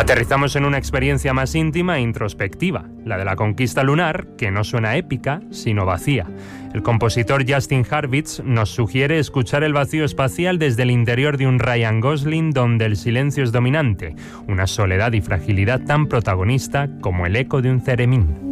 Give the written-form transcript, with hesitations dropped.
Aterrizamos en una experiencia más íntima e introspectiva, la de la conquista lunar, que no suena épica, sino vacía. El compositor Justin Hurwitz nos sugiere escuchar el vacío espacial desde el interior de un Ryan Gosling donde el silencio es dominante, una soledad y fragilidad tan protagonista como el eco de un ceremín.